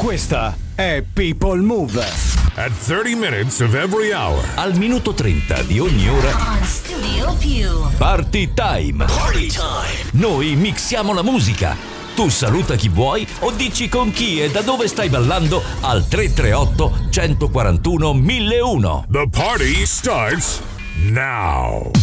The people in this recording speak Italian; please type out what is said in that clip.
Questa è People Move. At 30 minutes of every hour. Al minuto 30 di ogni ora. On Studio Più. Party time. Party time. Noi mixiamo la musica. Tu saluta chi vuoi o dici con chi e da dove stai ballando al 338 141 1001. The party starts now.